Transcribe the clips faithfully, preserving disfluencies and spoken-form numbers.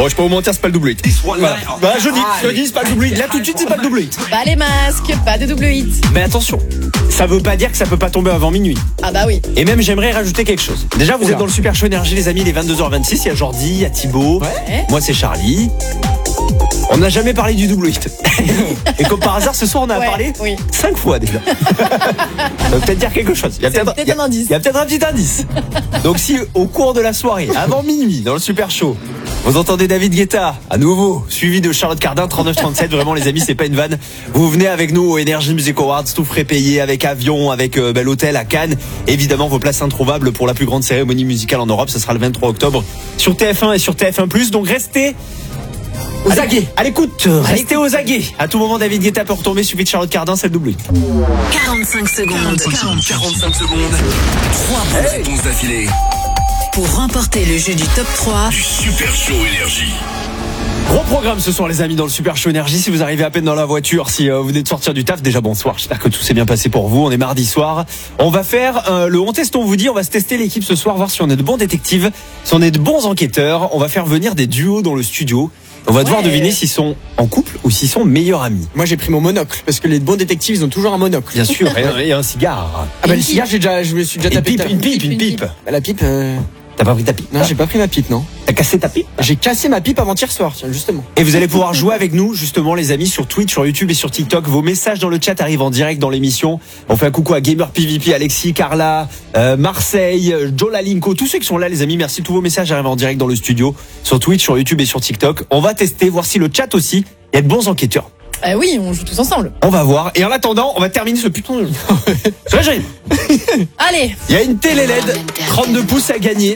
Bon, je peux vous mentir, c'est pas le double hit. Voilà. Bah, je dis, je dis, c'est pas le double hit. Là, tout de suite, c'est pas le double hit. Pas les masques, pas de double hit. Mais attention, ça veut pas dire que ça peut pas tomber avant minuit. Ah bah oui. Et même, j'aimerais rajouter quelque chose. Déjà, vous Oula. êtes dans le Super Show Énergie, les amis, les vingt-deux heures vingt-six. Il y a Jordi, il y a Thibaut. Ouais. Moi, c'est Charlie. On n'a jamais parlé du double hit. Et comme par hasard, ce soir, on a Ouais, parlé oui. cinq fois déjà. Ça veut peut-être dire quelque chose. Il y a C'est peut-être peut-être il y a- un indice. Il y a peut-être un petit indice. Donc si au cours de la soirée, avant minuit, dans le Super Show, vous entendez David Guetta, à nouveau, suivi de Charlotte Cardin, trente-neuf trente-sept. Vraiment, les amis, c'est pas une vanne. Vous venez avec nous au Energy Music Awards, tout frais payé, avec avion, avec euh, ben, l'hôtel à Cannes. Évidemment, vos places introuvables pour la plus grande cérémonie musicale en Europe. Ce sera le vingt-trois octobre sur T F un et sur T F un plus. Donc restez aux aguets. À l'écoute, restez aux aguets. À tout moment, David Guetta peut retomber, suivi de Charlotte Cardin, c'est le double hit. quarante-cinq secondes quarante-cinq secondes. Trois bonnes réponses d'affilée. pour remporter le jeu du top trois. Du Super Show Énergie. Gros programme ce soir les amis dans le Super Show Énergie. Si vous arrivez à peine dans la voiture, si euh, vous venez de sortir du taf, déjà bonsoir, j'espère que tout s'est bien passé pour vous. On est mardi soir. On va faire euh, le On Teste On Vous Dit. On va se tester l'équipe ce soir, voir si on est de bons détectives, si on est de bons enquêteurs. On va faire venir des duos dans le studio. On va devoir Ouais. deviner s'ils sont en couple ou s'ils sont meilleurs amis. Moi j'ai pris mon monocle parce que les bons détectives ils ont toujours un monocle. Bien sûr, et un, et un cigare. Ah bah Et le une cigare j'ai déjà, je me suis déjà Une tapé. pipe, tout à une l'heure. pipe, une Une pipe. pipe. Bah, la pipe. Euh... T'as pas pris ta pipe? Non j'ai pas pris ma pipe non. T'as cassé ta pipe? J'ai cassé ma pipe avant-hier soir tiens justement. Et vous allez pouvoir jouer avec nous, justement, les amis, sur Twitch, sur YouTube et sur TikTok. Vos messages dans le chat arrivent en direct dans l'émission. On fait un coucou à Gamer P V P, Alexis, Carla, euh, Marseille, euh, Joe Lalinko, tous ceux qui sont là, les amis. Merci. Tous vos messages arrivent en direct dans le studio, sur Twitch, sur YouTube et sur TikTok. On va tester, voir si le chat aussi, il y a de bons enquêteurs. Euh, oui, on joue tous ensemble. On va voir. Et en attendant, on va terminer ce putain de jeu. C'est vrai, j'arrive. Allez. Il y a une télé L E D, trente-deux pouces à gagner.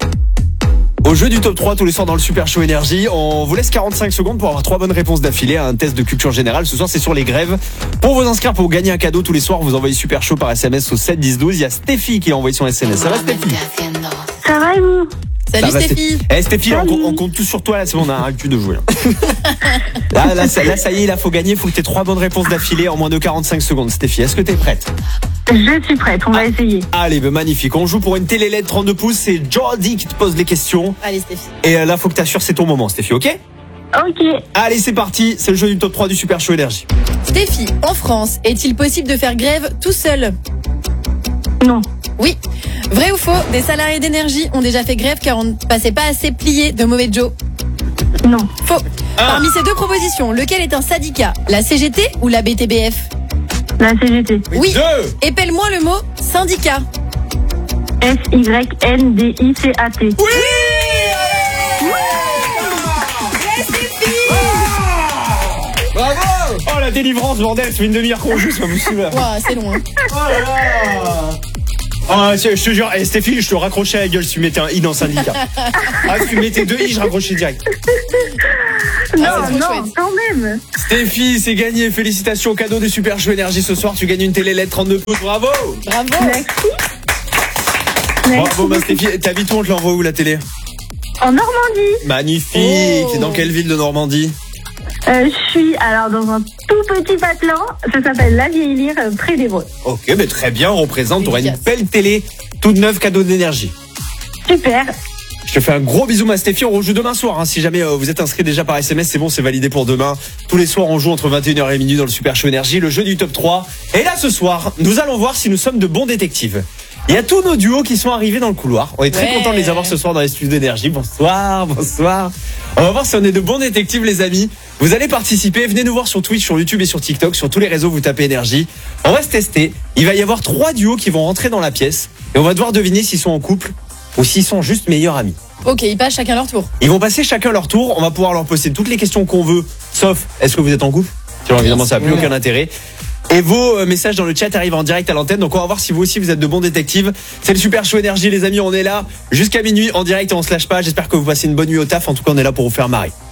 Au jeu du top trois tous les soirs dans le Super Show Énergie. On vous laisse quarante-cinq secondes pour avoir trois bonnes réponses d'affilée à un test de culture générale. Ce soir, c'est sur les grèves. Pour vous inscrire, pour gagner un cadeau tous les soirs, vous envoyez Super Show par S M S au sept dix douze. Il y a Stéphie qui a envoyé son S M S. Ça va, Stéphie? Ça va et vous? Salut Ça va, Stéphie. Eh Stéphie, on, compte- on compte tous sur toi là, c'est bon, on a arrêté de jouer. Là, là, là, ça, là, ça y est, là, faut gagner. Il faut que tu aies trois bonnes réponses d'affilée en moins de quarante-cinq secondes. Stéphie, est-ce que t'es prête? Je suis prête, on va essayer. Allez, ben, magnifique. On joue pour une télé L E D trente-deux pouces. C'est Jordi qui te pose les questions. Allez Stéphie. Et euh, là, faut que t'assures, c'est ton moment, Stéphie, ok? Ok. Allez, c'est parti. C'est le jeu du top trois du Super Show Énergie. Stéphie, en France, est-il possible de faire grève tout seul? Non. Oui. Vrai ou faux, des salariés d'énergie ont déjà fait grève car on ne passait pas assez plié de mauvais Joe? Non. Faux. Parmi ces deux propositions, lequel est un syndicat? La C G T ou la B T B F? La C G T. Oui. Deux. Épelle-moi le mot syndicat. S Y N D I C A T. Oui. Bravo. Oh, la délivrance, bordel. Ça fait une demi-heure qu'on joue, c'est pas possible. Ouah, c'est long. Hein. Oh là là. Ah, je te jure, eh, Stéphie, je te raccrochais à la gueule si tu mettais un i dans syndicat. Ah, si tu mettais deux i, je raccrochais direct. Non, c'est trop non, chouette. quand même. Stéphie, c'est gagné. Félicitations, cadeau de Super Show Énergie ce soir. Tu gagnes une télé L E D trente-deux pouces. Bravo. Bravo. Merci. Merci. Bravo, ma Stéphie. T'habites où? On te l'envoie où la télé? En Normandie. Magnifique. Oh. T'es dans quelle ville de Normandie? Euh, je suis alors dans un tout petit patelin. Ça s'appelle La Vieille Lyre, euh, près d'Evreux. Ok, mais très bien, on représente. T'auras une Efficace. belle télé, toute neuve, cadeau d'énergie. Super. Je te fais un gros bisou, ma Stéphie. On rejoue demain soir. Hein. Si jamais euh, vous êtes inscrit déjà par S M S, c'est bon, c'est validé pour demain. Tous les soirs, on joue entre vingt et une heures et minuit dans le Super Show Énergie, le jeu du top trois. Et là, ce soir, nous allons voir si nous sommes de bons détectives. Il y a tous nos duos qui sont arrivés dans le couloir. On est très Ouais. contents de les avoir ce soir dans les studios d'énergie. Bonsoir, bonsoir. On va voir si on est de bons détectives, les amis. Vous allez participer. Venez nous voir sur Twitch, sur YouTube et sur TikTok. Sur tous les réseaux, vous tapez énergie. On va se tester. Il va y avoir trois duos qui vont rentrer dans la pièce. Et on va devoir deviner s'ils sont en couple ou s'ils sont juste meilleurs amis. Ok, ils passent chacun leur tour. Ils vont passer chacun leur tour. On va pouvoir leur poser toutes les questions qu'on veut, sauf est-ce que vous êtes en couple? Sinon, évidemment, ça n'a plus aucun intérêt. Et vos euh, messages dans le chat arrivent en direct à l'antenne. Donc, on va voir si vous aussi vous êtes de bons détectives. C'est le Super Show Énergie, les amis. On est là jusqu'à minuit en direct et on se lâche pas. J'espère que vous passez une bonne nuit au taf. En tout cas, on est là pour vous faire marrer.